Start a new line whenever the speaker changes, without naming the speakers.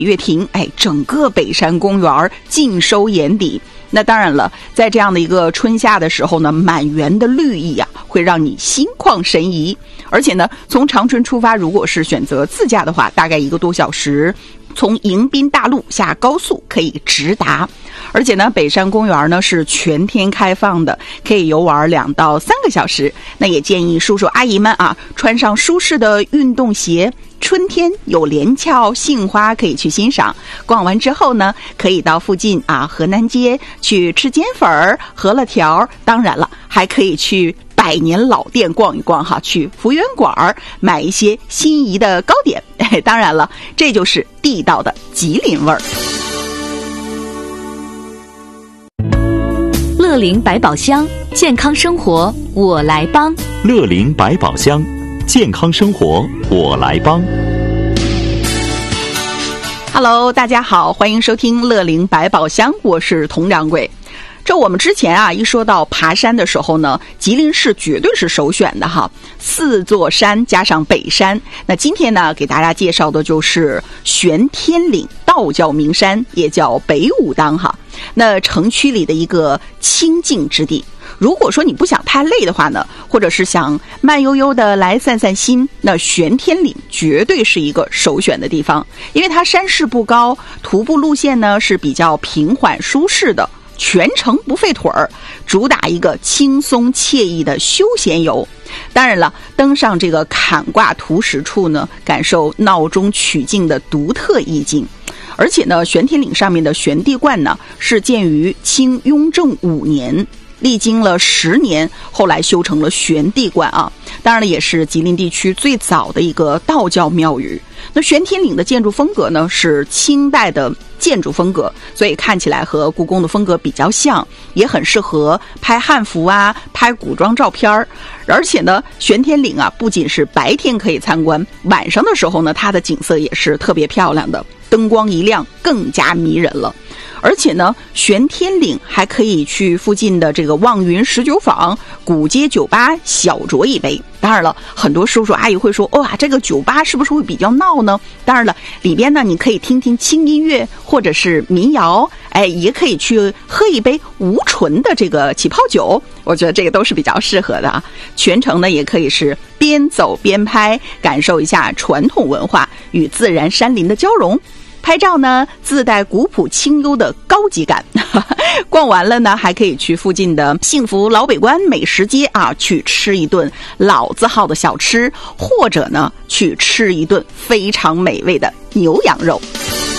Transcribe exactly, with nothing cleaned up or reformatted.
月亭，哎，整个北山公园尽收眼底。那当然了，在这样的一个春夏的时候呢，满园的绿意啊，会让你心旷神怡。而且呢，从长春出发，如果是选择自驾的话，大概一个多小时，从迎宾大路下高速可以直达。而且呢，北山公园呢是全天开放的，可以游玩两到三个小时。那也建议叔叔阿姨们啊，穿上舒适的运动鞋。春天有连翘杏花可以去欣赏，逛完之后呢，可以到附近啊河南街去吃煎粉儿、饸饹条，当然了，还可以去百年老店逛一逛哈，去福源馆买一些心仪的糕点。哎，当然了，这就是地道的吉林味儿。
乐龄百宝箱，健康生活我来帮。
乐龄百宝箱，健康生活我来帮。
Hello， 大家好，欢迎收听乐龄百宝箱，我是佟掌柜。这我们之前啊，一说到爬山的时候呢，吉林市绝对是首选的哈，四座山加上北山。那今天呢，给大家介绍的就是玄天岭道教名山，也叫北武当哈。那城区里的一个清静之地。如果说你不想太累的话呢，或者是想慢悠悠的来散散心，那玄天岭绝对是一个首选的地方，因为它山势不高，徒步路线呢是比较平缓舒适的，全程不费腿儿，主打一个轻松惬意的休闲游。当然了，登上这个坎卦图石处呢，感受闹中取静的独特意境。而且呢，玄天岭上面的玄地观呢，是建于清雍正五年。历经了十年，后来修成了玄地观啊，当然了，也是吉林地区最早的一个道教庙宇。那玄天岭的建筑风格呢，是清代的建筑风格，所以看起来和故宫的风格比较像，也很适合拍汉服啊、拍古装照片。而且呢，玄天岭啊，不仅是白天可以参观，晚上的时候呢，它的景色也是特别漂亮的，灯光一亮，更加迷人了。而且呢，玄天岭还可以去附近的这个望云十九坊、古街酒吧小酌一杯。当然了，很多叔叔阿姨会说，哇，这个酒吧是不是会比较闹呢？当然了，里边呢你可以听听轻音乐或者是民谣，哎，也可以去喝一杯无醇的这个起泡酒，我觉得这个都是比较适合的啊。全程呢也可以是边走边拍，感受一下传统文化与自然山林的交融。拍照呢自带古朴清幽的高级感。逛完了呢，还可以去附近的幸福老北关美食街啊，去吃一顿老字号的小吃，或者呢去吃一顿非常美味的牛羊肉。